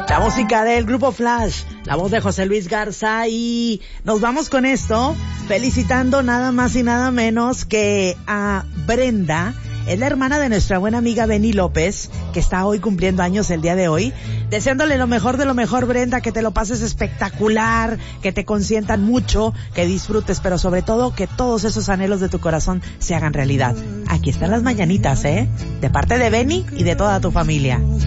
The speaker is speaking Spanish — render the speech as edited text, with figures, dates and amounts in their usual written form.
La música del Grupo Flash, la voz de José Luis Garza, y nos vamos con esto, felicitando nada más y nada menos que a Brenda. Es la hermana de nuestra buena amiga Beni López, que está hoy cumpliendo años el día de hoy. Deseándole lo mejor de lo mejor, Brenda, que te lo pases espectacular, que te consientan mucho, que disfrutes, pero sobre todo que todos esos anhelos de tu corazón se hagan realidad. Aquí están las mañanitas, de parte de Beni y de toda tu familia.